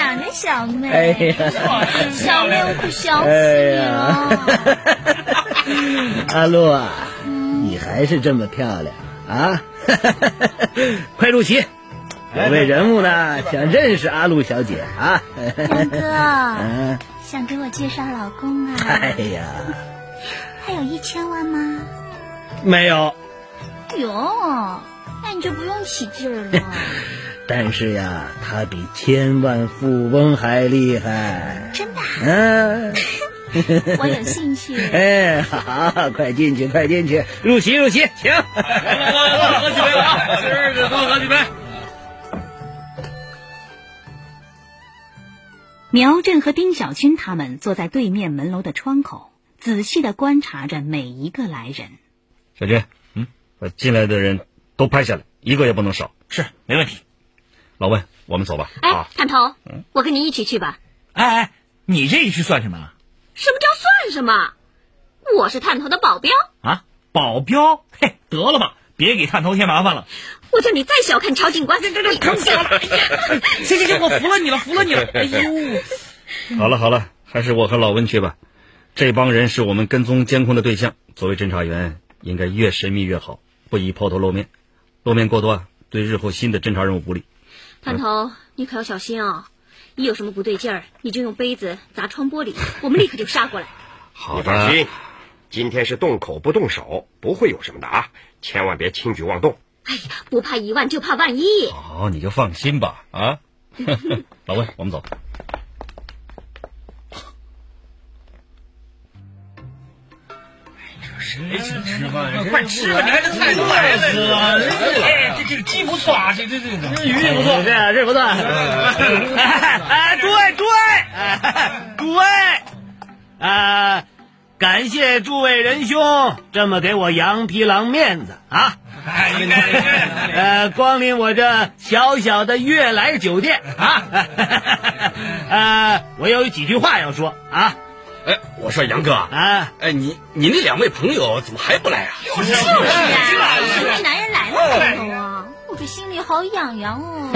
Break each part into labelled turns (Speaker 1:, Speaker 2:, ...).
Speaker 1: 亮的小妹，
Speaker 2: 哎呀，
Speaker 1: 小妹我可想死你了。
Speaker 2: 阿露啊，你还是这么漂亮啊！快入席，有位人物呢想认识阿露小姐啊。
Speaker 1: 杨哥，想给我介绍老公啊？
Speaker 2: 哎呀，
Speaker 1: 还有1000万吗？
Speaker 2: 没有。
Speaker 1: 哟，那你就不用起劲儿了。
Speaker 2: 但是呀，他比千万富翁还厉害。
Speaker 1: 真的？
Speaker 2: 嗯。
Speaker 1: 我有兴趣。
Speaker 2: 哎，好，快进去，快进去，入席，入席，请。
Speaker 3: 来，喝几杯啊！是的，多喝几杯。
Speaker 4: 苗振和丁小军他们坐在对面门楼的窗口，仔细地观察着每一个来人。
Speaker 3: 小军，把进来的人都拍下来，一个也不能少。
Speaker 5: 是，没问题。
Speaker 3: 老温，我们走吧。
Speaker 6: 哎，探头，我跟你一起去吧。
Speaker 5: 哎，你这一去算什么？
Speaker 6: 什么叫算什么？我是探头的保镖
Speaker 5: 啊！保镖？嘿，得了吧，别给探头添麻烦了。
Speaker 6: 我叫你再小看乔警官，
Speaker 5: 疼死我了！哎呀，行，我服了你了，服了你了！哎呦，
Speaker 3: 好了，还是我和老温去吧。这帮人是我们跟踪监控的对象，作为侦查员，应该越神秘越好，不宜抛头露面。露面过多，对日后新的侦查任务不利。
Speaker 6: 探头，你可要小心啊！一有什么不对劲儿，你就用杯子砸窗玻璃，我们立刻就杀过来。
Speaker 3: 好的。
Speaker 7: 你放心，今天是动口不动手，不会有什么的啊！千万别轻举妄动。
Speaker 6: 哎呀，不怕1万就怕万一。
Speaker 3: 好，你就放心吧啊！老温，我们走。
Speaker 5: 谁请吃饭？快吃吧！你看这菜都来了。哎，这鸡不错啊，这鱼也不错，
Speaker 2: 这不错。对，感谢诸位仁兄这么给我羊皮郎面子啊！
Speaker 5: 应该
Speaker 2: 光临我这小小的悦来酒店啊！我有几句话要说啊！
Speaker 8: 哎，我说杨哥啊，哎，你那2位朋友怎么还不来啊？
Speaker 1: 就是啊，神秘男人来了没有啊？我这心里好痒痒哦。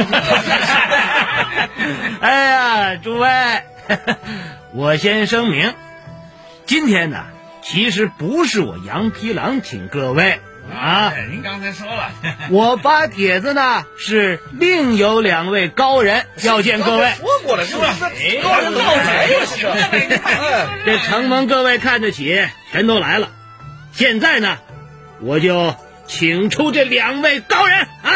Speaker 2: 哎呀，诸位，我先声明，今天呢，其实不是我羊皮郎请各位啊。
Speaker 5: 您刚才说了，
Speaker 2: 我发帖子呢，是另有2位高人要见各位。
Speaker 8: 说过了是吧？高人到来了是吧？
Speaker 2: 这承蒙各位看得起，全都来了。现在呢，我就请出这2位高人啊！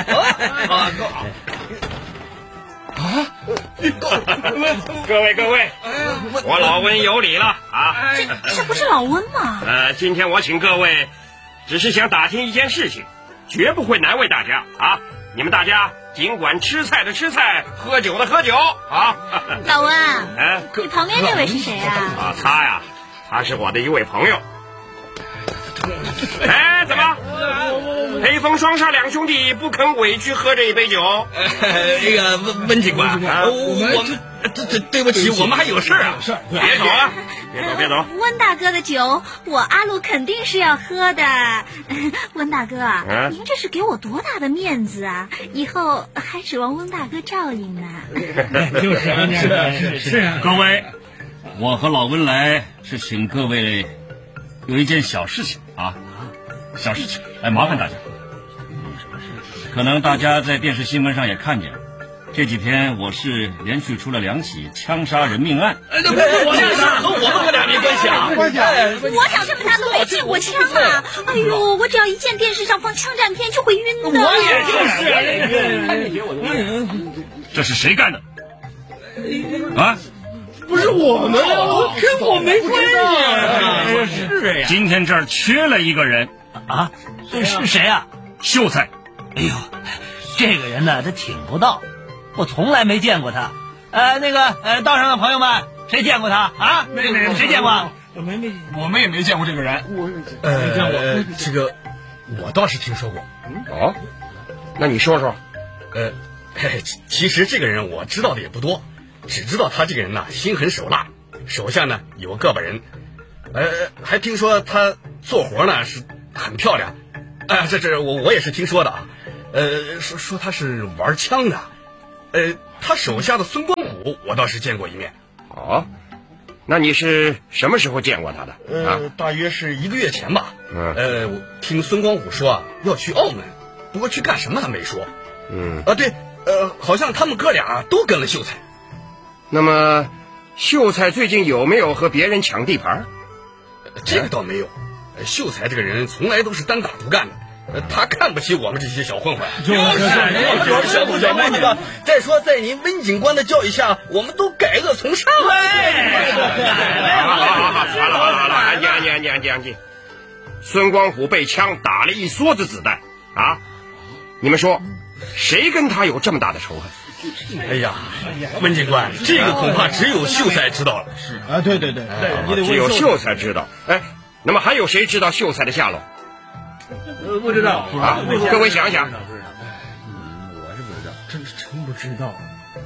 Speaker 7: 各位，我老温有礼了啊！
Speaker 1: 这不是老温吗？
Speaker 7: 今天我请各位，只是想打听一件事情，绝不会难为大家啊！你们大家尽管吃菜的吃菜，喝酒的喝酒啊！
Speaker 1: 老温，你旁边那位是谁啊？
Speaker 7: 他是我的一位朋友。哎，怎么？黑风双煞2兄弟不肯委屈喝这一杯酒？
Speaker 8: 那个温警官，我们对不起，我们还有事啊！
Speaker 7: 别走啊！别走！
Speaker 1: 温大哥的酒，我阿露肯定是要喝的。温大哥，您这是给我多大的面子啊！以后还指望温大哥照应呢。
Speaker 3: 是啊。各位，我和老温来是请各位有一件小事情啊，小事情，来麻烦大家。可能大家在电视新闻上也看见了，这几天我市连续出了2起枪杀人命案。
Speaker 8: 那不是我这事和我们俩没关系啊！
Speaker 1: 我长这么大都没见过枪啊！哎呦，我只要一见电视上放枪战片就会晕的。
Speaker 8: 我也就是。
Speaker 3: 这是谁干的？啊？
Speaker 8: 不是我们，跟我没关系。
Speaker 2: 是呀。
Speaker 3: 今天这儿缺了一个人
Speaker 2: 啊，是谁啊？
Speaker 3: 秀才。
Speaker 2: 哎呦，这个人呢，他请不到，我从来没见过他。道上的朋友们，谁见过他啊？谁见过？
Speaker 5: 我们也没见过这个人。
Speaker 8: 这个我倒是听说过。
Speaker 7: 哦，那你说说。
Speaker 8: 其实这个人我知道的也不多，只知道他这个人呢心狠手辣，手下呢有个把人，还听说他做活呢是很漂亮。这我也是听说的啊。说他是玩枪的。他手下的孙光虎虎我倒是见过一面。
Speaker 7: 哦，那你是什么时候见过他的？
Speaker 8: 大约是1个月前吧。我听孙光虎说要去澳门，不过去干什么他没说。对，好像他们哥俩都跟了秀才。
Speaker 7: 那么，秀才最近有没有和别人抢地盘？
Speaker 8: 这个倒没有。秀才这个人从来都是单打独干的，他看不起我们这些小混混。
Speaker 5: 就是小不小嘛你个。
Speaker 8: 再说，在您温警官的教育下，我们都改恶从善了。
Speaker 7: 好了，安静。孙光虎被枪打了一梭子子弹啊！你们说，谁跟他有这么大的仇恨？
Speaker 8: 哎呀，温警官，这个恐怕只有秀才知道了。
Speaker 5: 是啊，对，
Speaker 7: 只有秀才知道。那么还有谁知道秀才的下落？
Speaker 5: 不知道
Speaker 7: 啊！各位想想。
Speaker 5: 我是不知道，真不知道。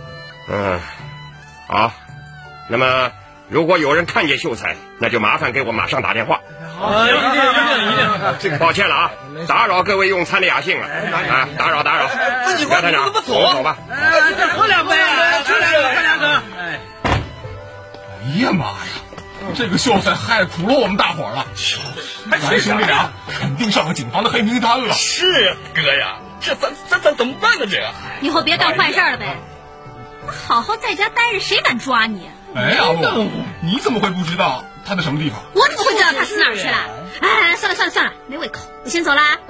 Speaker 7: 好，那么如果有人看见秀才，那就麻烦给我马上打电话。
Speaker 5: 一定。
Speaker 7: 抱歉了啊，打扰各位用餐的雅兴了啊！打扰。
Speaker 8: 温警官，你怎么
Speaker 7: 走吧。
Speaker 5: 再喝两杯，喝两个。哎呀妈呀！这个秀才害苦了我们大伙了，咱兄弟俩肯定上了警方的黑名单了。
Speaker 8: 是哥呀，这咱怎么办呢？这个
Speaker 1: 以后别干坏事了呗。好好在家待着，谁敢抓你？
Speaker 5: 哎，阿木，你怎么会不知道他在什么地方？
Speaker 1: 我怎么会知道他死哪儿去了？哎，算了，没胃口，我先走啦。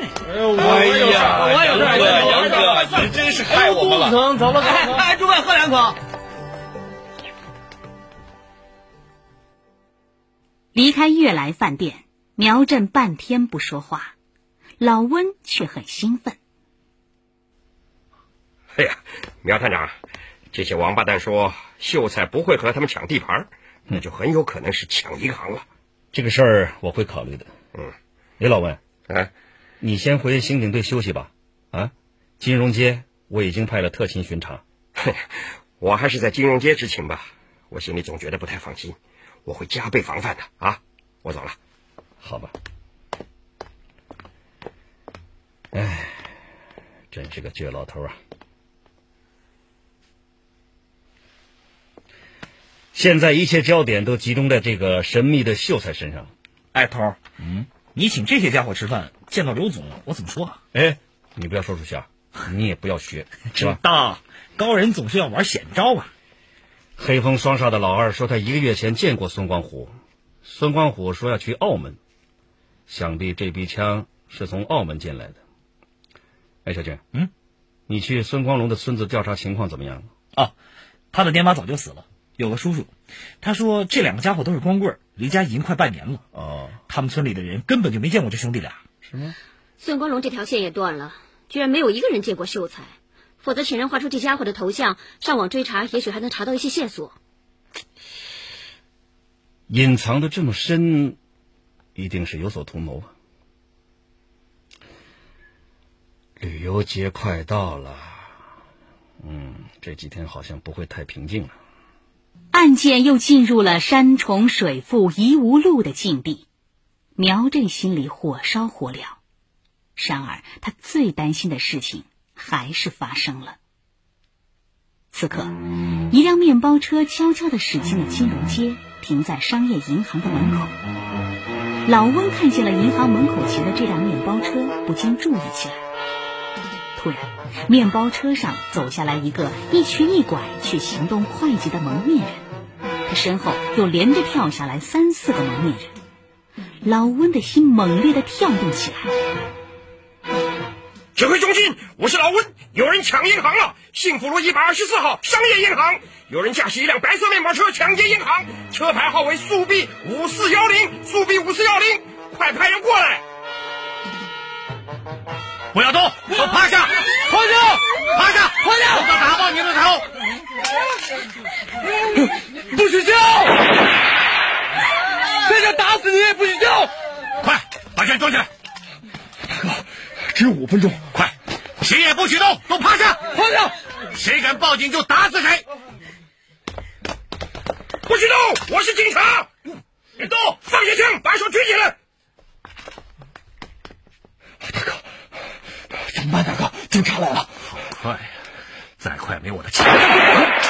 Speaker 5: 我有
Speaker 8: 杨哥，你真是害我们了。
Speaker 5: 走了。诸位喝两口。
Speaker 4: 离开悦来饭店，苗振半天不说话，老温却很兴奋。
Speaker 7: 哎呀，苗探长，这些王八蛋说秀才不会和他们抢地盘，那就很有可能是抢银行了。
Speaker 3: 这个事儿我会考虑的。老温，你先回刑警队休息吧。金融街我已经派了特勤巡查。
Speaker 7: 我还是在金融街执勤吧，我心里总觉得不太放心。我会加倍防范的啊！我走了。
Speaker 3: 好吧。真是个倔老头啊！现在一切焦点都集中在这个神秘的秀才身上。
Speaker 9: 头，你请这些家伙吃饭，见到刘总我怎么说啊？
Speaker 3: 你不要说出去啊！你也不要学，
Speaker 9: 知道，高人总是要玩险招啊。
Speaker 3: 黑风双煞的老二说他1个月前见过孙光虎，孙光虎说要去澳门，想必这批枪是从澳门进来的。小静，你去孙光龙的村子调查情况怎么样？
Speaker 9: 他的爹妈早就死了，有个叔叔，他说这2个家伙都是光棍，离家已经快半年了。他们村里的人根本就没见过这兄弟俩。
Speaker 3: 是吗？
Speaker 6: 孙光龙这条线也断了，居然没有一个人见过秀才。否则请人画出这家伙的头像，上网追查，也许还能查到一些线索。
Speaker 3: 隐藏的这么深，一定是有所图谋啊！旅游节快到了，这几天好像不会太平静了。
Speaker 4: 案件又进入了山重水复疑无路的境地，苗振心里火烧火燎。然而他最担心的事情还是发生了。此刻，一辆面包车悄悄地驶进了金融街，停在商业银行的门口。老温看见了银行门口前的这辆面包车，不禁注意起来。突然，面包车上走下来一个一瘸一拐却行动快捷的蒙面人，他身后又连着跳下来3、4个蒙面人。老温的心猛烈地跳动起来。
Speaker 7: 指挥中心，我是老温，有人抢银行了，幸福路124号商业银行，有人驾驶一辆白色面包车抢劫银行，车牌号为速 B 5410，速 B 5410，快派人过来！
Speaker 5: 不要动，都趴下，趴下，我要打爆你的头！不许叫！这就打死你也不许叫！快，把剑装起来！哥，只有5分钟，快！谁也不许动，都趴下！谁敢报警就打死谁！
Speaker 7: 不许动！我是警察！别动！放下枪，把手举起来！
Speaker 5: 大哥，怎么办？大哥，警察来了！
Speaker 9: 快，再快没我的钱！